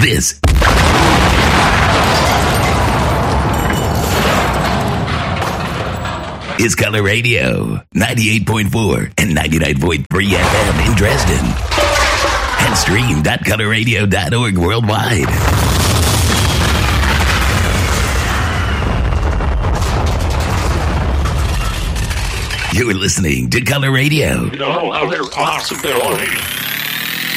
This is Color Radio, 98.4 and 99.3 FM in Dresden. And stream.colorradio.org worldwide. You're listening to Color Radio. You know, there are possibilities.